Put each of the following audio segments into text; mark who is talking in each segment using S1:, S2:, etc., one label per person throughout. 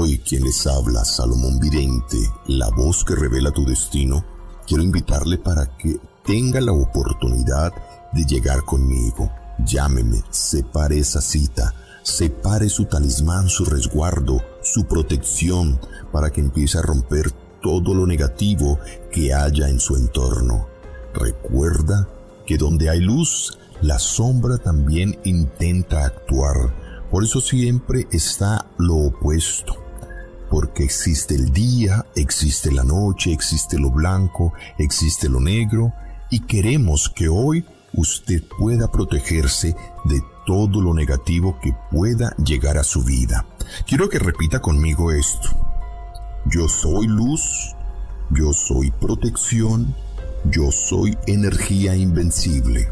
S1: Soy quien les habla, Salomón Vidente, la voz que revela tu destino. Quiero invitarle para que tenga la oportunidad de llegar conmigo. Llámeme, separe esa cita, separe su talismán, su resguardo, su protección, para que empiece a romper todo lo negativo que haya en su entorno. Recuerda que donde hay luz, la sombra también intenta actuar. Por eso siempre está lo opuesto. Porque existe el día, existe la noche, existe lo blanco, existe lo negro. Y queremos que hoy usted pueda protegerse de todo lo negativo que pueda llegar a su vida. Quiero que repita conmigo esto. Yo soy luz, yo soy protección, yo soy energía invencible.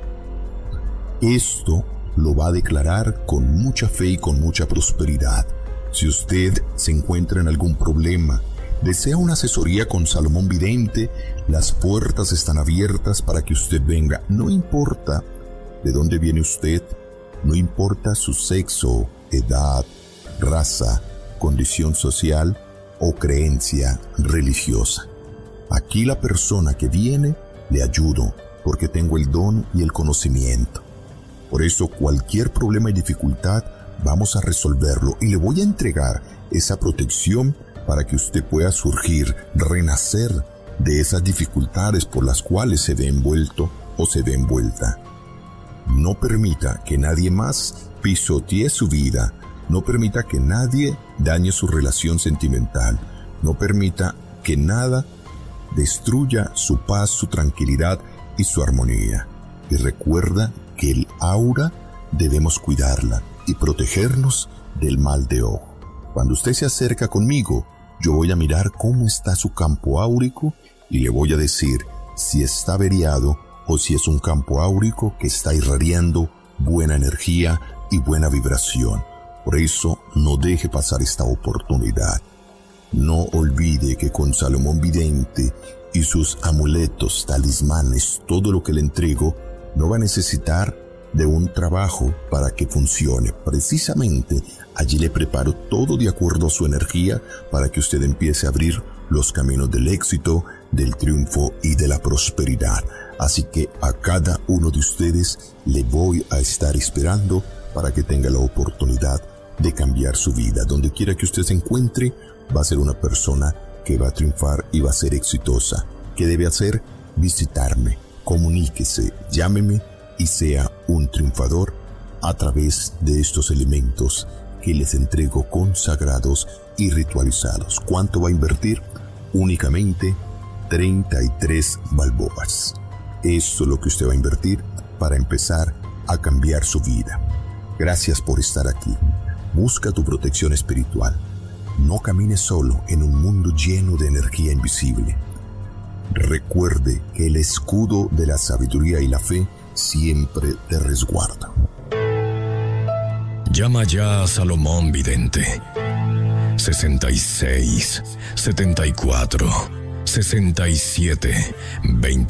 S1: Esto lo va a declarar con mucha fe y con mucha prosperidad. Si usted se encuentra en algún problema, desea una asesoría con Salomón Vidente, las puertas están abiertas para que usted venga. No importa de dónde viene usted, no importa su sexo, edad, raza, condición social o creencia religiosa. Aquí la persona que viene le ayudo porque tengo el don y el conocimiento. Por eso cualquier problema y dificultad vamos a resolverlo y le voy a entregar esa protección para que usted pueda surgir, renacer de esas dificultades por las cuales se ve envuelto o se ve envuelta. No permita que nadie más pisotee su vida. No permita que nadie dañe su relación sentimental. No permita que nada destruya su paz, su tranquilidad y su armonía. Y recuerda que el aura debemos cuidarla y protegernos del mal de ojo. Cuando usted se acerca conmigo, yo voy a mirar cómo está su campo áurico y le voy a decir si está averiado o si es un campo áurico que está irradiando buena energía y buena vibración. Por eso no deje pasar esta oportunidad. No olvide que con Salomón Vidente y sus amuletos, talismanes, todo lo que le entrego, no va a necesitar de un trabajo para que funcione. Precisamente allí le preparo todo de acuerdo a su energía para que usted empiece a abrir los caminos del éxito, del triunfo y de la prosperidad. Así que a cada uno de ustedes le voy a estar esperando para que tenga la oportunidad de cambiar su vida. Donde quiera que usted se encuentre, va a ser una persona que va a triunfar y va a ser exitosa. ¿Qué debe hacer? Visitarme, comuníquese, llámeme y sea un triunfador a través de estos elementos que les entrego consagrados y ritualizados. ¿Cuánto va a invertir? Únicamente 33 balboas. Eso es lo que usted va a invertir para empezar a cambiar su vida. Gracias por estar aquí. Busca tu protección espiritual. No camines solo en un mundo lleno de energía invisible. Recuerde que el escudo de la sabiduría y la fe siempre te resguarda.
S2: Llama ya a Salomón Vidente. 66 74 67 29.